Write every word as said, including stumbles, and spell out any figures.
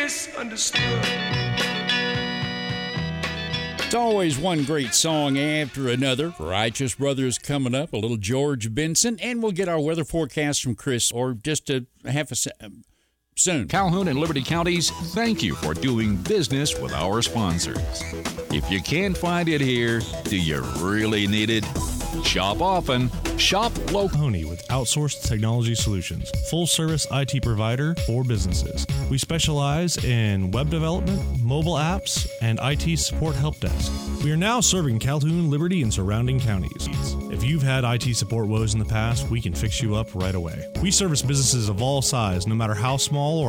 misunderstood. It's always one great song after another. Righteous Brothers coming up, a little George Benson, and we'll get our weather forecast from Chris, or just a half a se- soon. Calhoun and Liberty Counties, thank you for doing business with our sponsors. If you can't find it here, do you really need it? Shop often. Shop local. Mahoney with Outsourced Technology Solutions, full service I T provider for businesses. We specialize in web development, mobile apps, and I T support help desk. We are now serving Calhoun, Liberty, and surrounding counties. If you've had I T support woes in the past, we can fix you up right away. We service businesses of all size, no matter how small or